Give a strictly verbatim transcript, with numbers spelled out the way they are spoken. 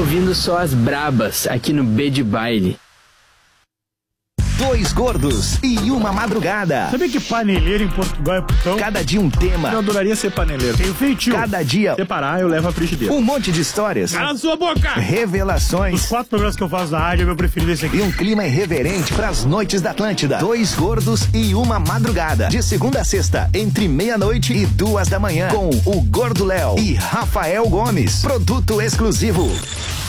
ouvindo só as brabas aqui no B de Baile. Dois gordos e uma madrugada. Sabia que paneleiro em Portugal é putão? Cada dia um tema. Eu adoraria ser paneleiro. Tenho feitio. Cada dia separar, eu levo a frigideira. Um monte de histórias. Cala a sua boca! Revelações. Os quatro programas que eu faço na rádio, é meu preferido esse aqui. E um clima irreverente pras noites da Atlântida. Dois gordos e uma madrugada. De segunda a sexta, entre meia-noite e duas da manhã. Com o Gordo Léo e Rafael Gomes. Produto exclusivo.